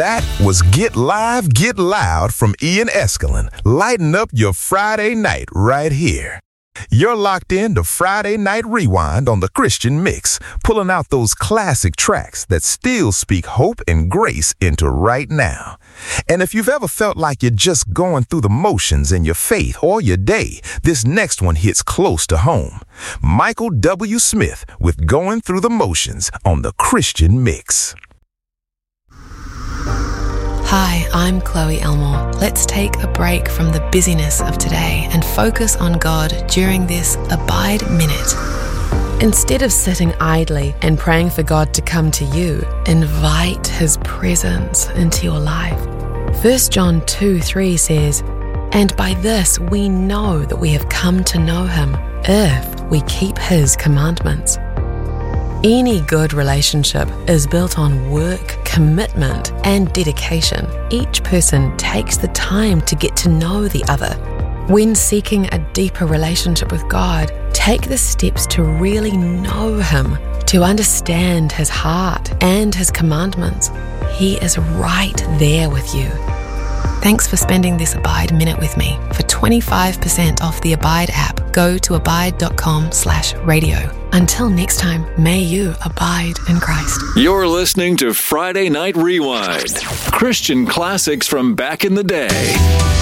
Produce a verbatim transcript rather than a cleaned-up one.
That was Get Live, Get Loud from Ian Escalin. Lighten up your Friday night right here. You're locked in to Friday Night Rewind on the Christian Mix, pulling out those classic tracks that still speak hope and grace into right now. And if you've ever felt like you're just going through the motions in your faith or your day, this next one hits close to home. Michael W. Smith with Going Through the Motions on the Christian Mix. Hi, I'm Chloe Elmore. Let's take a break from the busyness of today and focus on God during this Abide Minute. Instead of sitting idly and praying for God to come to you, invite His presence into your life. First John two three says, "And by this we know that we have come to know Him, if we keep His commandments." Any good relationship is built on work, commitment, and dedication. Each person takes the time to get to know the other. When seeking a deeper relationship with God, take the steps to really know Him, to understand His heart and His commandments. He is right there with you. Thanks for spending this Abide Minute with me. For twenty-five percent off the Abide app, go to abide.com slash radio. Until next time, may you abide in Christ. You're listening to Friday Night Rewind. Christian classics from back in the day.